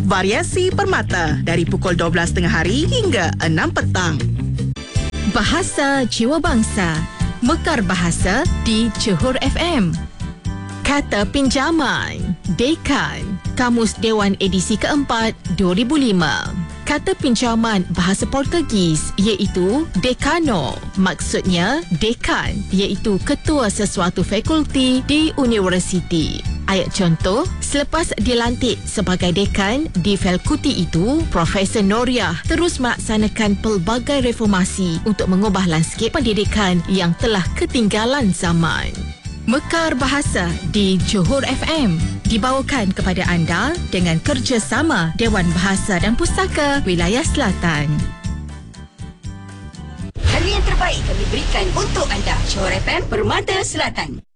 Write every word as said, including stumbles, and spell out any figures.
Variasi Permata dari pukul dua belas tengah hari hingga enam petang. Bahasa Jiwa Bangsa, Mekar Bahasa di Johor F M. Kata pinjaman, Dekan, Kamus Dewan edisi keempat dua ribu lima. Kata pinjaman bahasa Portugis iaitu Decano. Maksudnya dekan iaitu ketua sesuatu fakulti di universiti. Ayat contoh, selepas dilantik sebagai dekan di fakulti itu, Profesor Noriah terus melaksanakan pelbagai reformasi untuk mengubah lanskip pendidikan yang telah ketinggalan zaman. Mekar Bahasa di Johor F M dibawakan kepada anda dengan kerjasama Dewan Bahasa dan Pustaka Wilayah Selatan. Hanya yang terbaik kami berikan untuk anda. Johor F M, Permata Selatan.